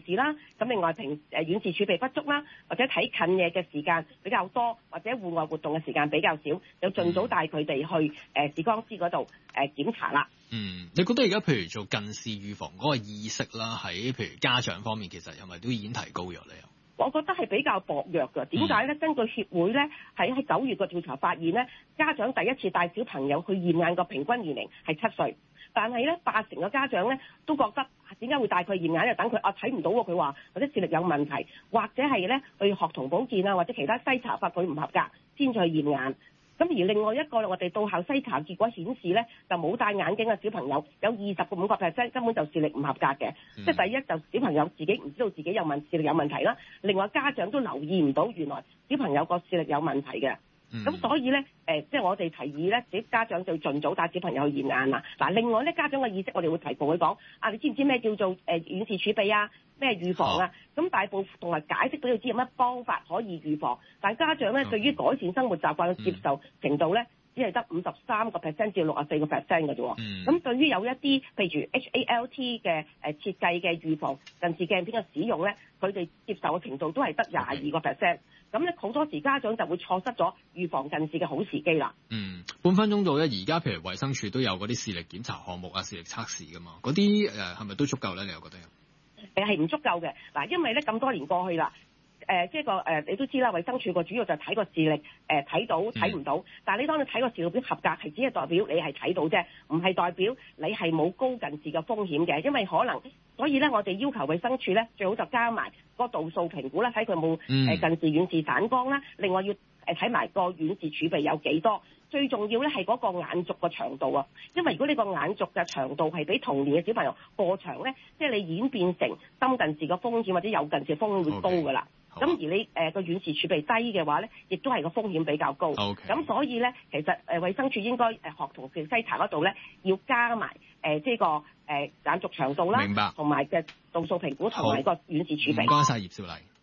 視啦。咁另外遠視儲備不足啦，或者睇近嘢嘅時間比較多，或者戶外活動嘅時間比較少，就盡早帶佢哋去視光師嗰度檢查啦。 你覺得而家譬如做近視預防嗰個意識啦，喺譬如家長方面，其實係咪都已經提高咗咧？ 我覺得係比較薄弱㗎。點解咧？根據協會咧喺9月個調查發現咧，家長第一次帶小朋友去驗眼個平均年齡係7歲，但係咧80%嘅家長咧都覺得點解會帶佢驗眼？就等佢睇唔到喎，佢話或者視力有問題，或者係咧去學童保健啊，或者其他篩查發佢唔合格先去驗眼。咁而另外一個我哋到校篩查結果顯示咧，就冇戴眼鏡嘅小朋友有25%根本就視力唔合格嘅。即係第一就小朋友自己唔知道自己視力有問題啦，另外家長都留意唔到原來小朋友個視力有問題嘅。咁所以咧，即係我哋提議咧，啲家長就盡早帶小朋友去驗眼啦。嗱，另外咧，家長嘅意識我哋會提同佢講，你知唔知咩叫做遠視儲備啊？咩預防啊？咁大部分同埋解釋俾佢知有乜方法可以預防。但家長咧對於改善生活習慣嘅接受程度咧，只係得53% 至64%嘅啫。咁對於有一啲譬如 HALT 嘅設計嘅預防近視鏡片嘅使用咧，佢哋接受嘅程度都係得22%。咁咧好多時家長就會錯失咗預防近視嘅好時機啦。 半分鐘到咧，而家譬如衛生署都有嗰啲視力檢查項目啊、視力測試噶嘛，嗰啲係咪都足夠咧？你又覺得？ 係唔足夠嘅嗱，因為咧咁多年過去啦，即係你都知啦，衛生署個主要就睇個視力，睇到睇唔到。但係你當你睇個視力表合格，係只係代表你係睇到啫，唔係代表你係冇高近視嘅風險嘅。因為可能，所以咧我哋要求衛生署咧最好就加埋個度數評估啦，睇佢冇近視、遠視、散光啦。另外要睇埋個遠視儲備有幾多。最重要咧係嗰個眼軸嘅長度啊，因為如果你個眼軸嘅長度係比同年嘅小朋友過長咧，即係你演變成深近視嘅風險或者有近視風險會高㗎啦。咁而你個遠視儲備低嘅話咧，亦都係個風險比較高。咁所以咧，其實衛生署應該學童視力篩查嗰度咧，要加埋即係個眼軸長度啦，同埋嘅度數評估同埋個遠視儲備。 唔該晒葉兆麗。